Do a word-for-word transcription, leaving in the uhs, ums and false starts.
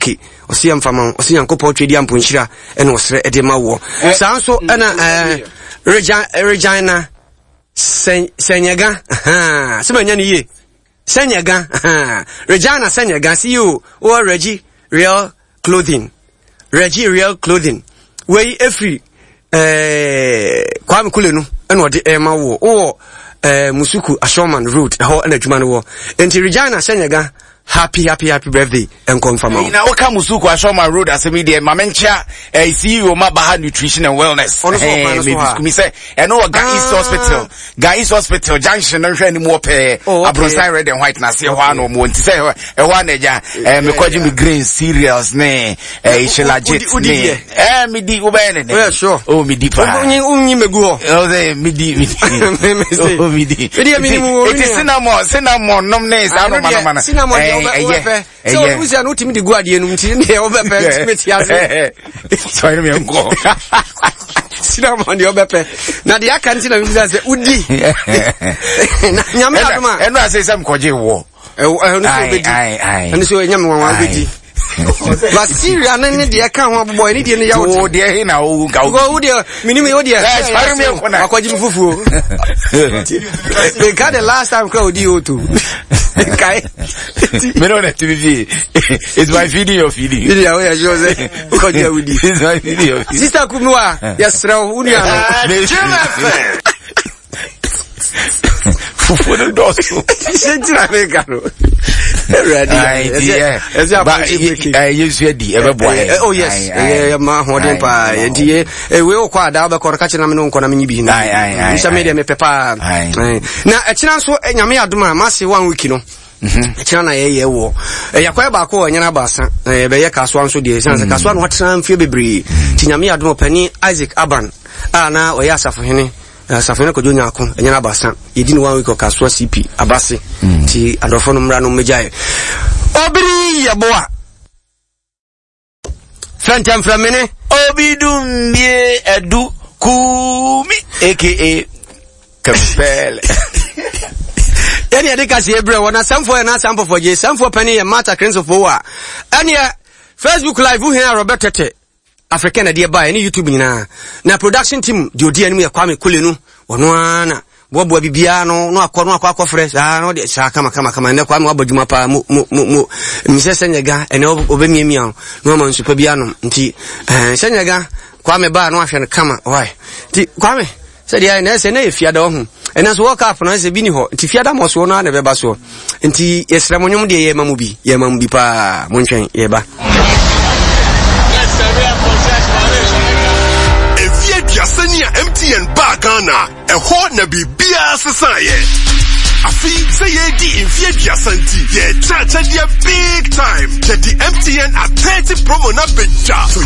okay osi amfama osi yankopo twedi amponhira ene osre ede ma wo sanso ana eh Regina Senyaga ha semanya ni ye Senyaga ha Regina Senyaga see you or Reggie Real Clothing Reggie Real Clothing we every eh Kwame Kule no ene ode e ma wo o eh Musuku Ashoman Road ho na adwuma no wo enti Regina Senyaga happy happy happy birthday and confirm na waka Musuku Ashoma Road asemi de mamencha eh C E O Mabaha Nutrition and Wellness eh me biskumi say e no ga East Hospital ga East Hospital junction no hwe ni mo pe Abronsai red and white na se ho no mo nti say e ho na ja eh me kwaji me green cereals ne eh Shilajit ne eh me di ubene ne yeah sure oh me di pa unyi unyi megu ho oh say me di me di oh me di it is cinnamon cinnamon nom ne sa no mana mana cinnamon obepe so we say no timi de guade enu nti ne obepe smith ya so ene me nko cinnamon de obepe na de aka nti na we say udi na nyame adoma eno ase sam koje wo eh no so beji eno so nyame wan wan beji but Syria na ne de aka ho boy ne de ne ya wo de he na wo ga wo de minimi wo de fare me nko na akwaji mfufuo they got the last time crowd o two kai me no na T V it's my video feeding video ya Jose ko je wudi it's my video sister kumwa yesra uni ana fufu no doso sentira me karo ready yeah but eh yesu edi e be boy oh yes eh ma hodin pa edi e we o kwa da ba ko ka china me no nkona me nyibi na nsa media me pepa na e china so nyame adoma ma se one week no mhm china na ye ye wo e yakwa ba ko nyana basa e be ye kaswa nso de sanse kaswa no watran mfie bebre ti nyame adoma pani Isaac Aban ana o ya asafo hene asafo ko jonya akon nyana basa yedi no one week o kaswa C P abase ti adofo no mra no mejae obiri yaboa Fantam framene obidum bie edu kumi aka Kampel yani adika se ebre wona samfo na samfo foje samfo pani ya mata crenso fo wa ani Facebook live hu here Robert Tete African na de ba ni YouTube nyina na production team de odi anu ya Kwame Kule no wono ana bobo bibia no no akọ no akọ akọ fresh ah no de sha kama kama kama ne Kwame wabadwuma pa mu mu mu mi Senyaga ene obemiamia no ma nsupa bia no nti eh Senyaga Kwame ba no ahwe no kama why nti Kwame se dia na se na efiada ho ena so work up na se bi ni ho nti fiada mo so no na be ba so nti yesra monyum de ye mamu bi ye mamu bi pa monhwen ye ba Yasania M T N Bagana e ho na bibia sesaye afi say ye di infie diasanti ye cha cha dia big time che di M T N at thirty promo na beja